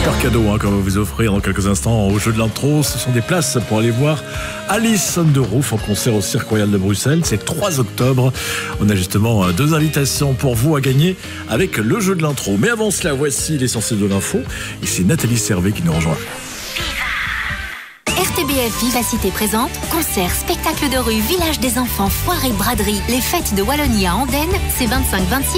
super cadeau qu'on va vous offrir dans quelques instants au jeu de l'intro. Ce sont des places pour aller voir Alice on the Roof en concert au Cirque Royal de Bruxelles. C'est 3 octobre. On a justement 2 invitations pour vous à gagner avec le jeu de l'intro. Mais avant cela, voici l'essentiel de l'info. Et c'est Nathalie Servet qui nous rejoint. RTBF Vivacité présente concert, spectacle de rue, village des enfants, foire et braderie. Les fêtes de Wallonie à Andenne, c'est 25, 26